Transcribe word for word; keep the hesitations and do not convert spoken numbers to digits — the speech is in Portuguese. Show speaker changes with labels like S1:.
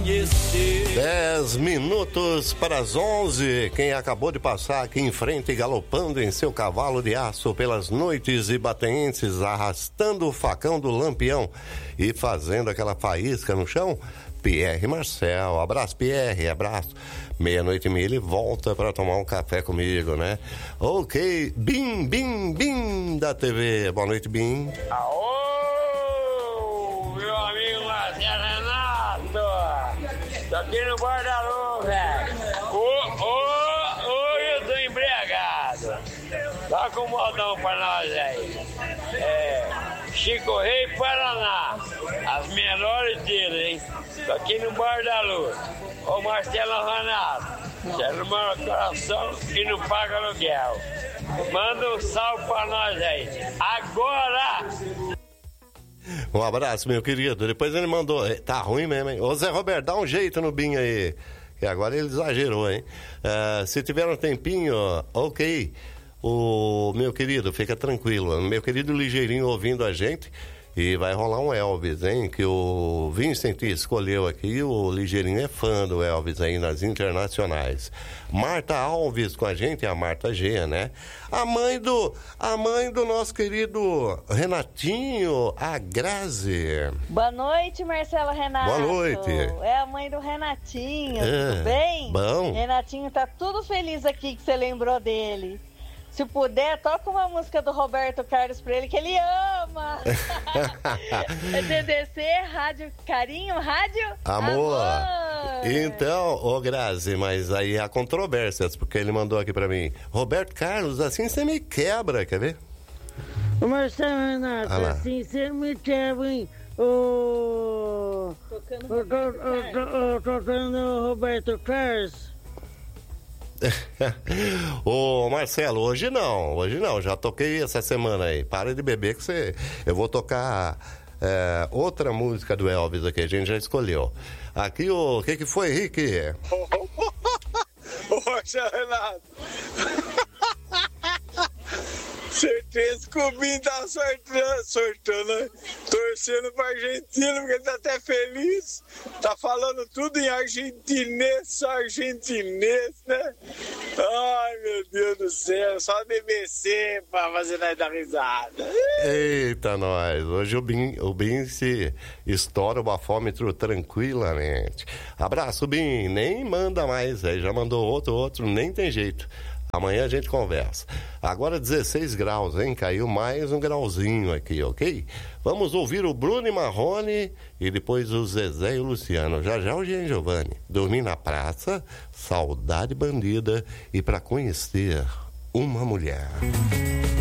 S1: conhecer.
S2: Dez minutos para as onze. Quem acabou de passar aqui em frente, galopando em seu cavalo de aço pelas noites ibatenses, arrastando o facão do Lampião e fazendo aquela faísca no chão, Pierre Marcel. Abraço, Pierre, abraço. Meia-noite e meia ele volta para tomar um café comigo, né? Ok, Bim, Bim, Bim da T V. Boa noite, Bim.
S3: Aô, meu amigo Marcelo Renato. Tô aqui no Guarda-Luz, velho. Ô, ô, ô, eu tô embriagado. Dá com um modão pra nós aí. É, Chico Rei, Paraná. As melhores dele, hein? Tô aqui no Guarda-Luz. Ô Marcelo Renato, você é no meu coração e não paga aluguel. Manda um salve pra nós aí. Agora!
S2: Um abraço, meu querido. Depois ele mandou. Tá ruim mesmo, hein? Ô Zé Roberto, dá um jeito no Bim aí. Que agora ele exagerou, hein? Uh, se tiver um tempinho, ok. O meu querido, fica tranquilo. Meu querido Ligeirinho ouvindo a gente. E vai rolar um Elvis, hein? Que o Vincent escolheu aqui. O Ligeirinho é fã do Elvis aí nas internacionais. Marta Alves com a gente, a Marta G, né? A mãe do, a mãe do nosso querido Renatinho, a Grazi.
S4: Boa noite, Marcelo Renato.
S2: Boa noite.
S4: É a mãe do Renatinho,
S2: é,
S4: tudo bem?
S2: Bom.
S4: Renatinho tá tudo feliz aqui que você lembrou dele. Se puder, toca uma música do Roberto Carlos pra ele, que ele ama. É D D C, Rádio Carinho, Rádio
S2: Amor.
S4: Amor.
S2: Então, ô Grazi, mas aí há controvérsias, porque ele mandou aqui pra mim. Roberto Carlos, assim você me quebra, quer ver?
S5: Ô Marcelo Renato,
S2: ah
S5: assim você me quebra, hein? Ô...
S4: Tocando
S5: o Roberto, tocando Roberto Carlos.
S2: Ô Marcelo, hoje não, hoje não, já toquei essa semana aí. Para de beber que você. Eu vou tocar é, outra música do Elvis aqui, a gente já escolheu. Aqui o. O que, que foi, Rick?
S3: Ô Marcelo Renato. Certeza que o Bim tá sortando, sortando, torcendo pra Argentina, porque ele tá até feliz. Tá falando tudo em argentinês, só argentinês, né? Ai, meu Deus do céu, só B B C pra fazer nós dar risada.
S2: Eita, nós. Hoje o Bim, o Bim se estoura o bafômetro tranquilamente. Abraço, Bim. Nem manda mais, aí já mandou outro, outro, nem tem jeito. Amanhã a gente conversa. Agora dezesseis graus, hein? Caiu mais um grauzinho aqui, ok? Vamos ouvir o Bruno e Marrone e depois o Zezé e o Luciano. Já já o Jean Giovanni. Dormir na praça, saudade bandida e pra conhecer uma mulher.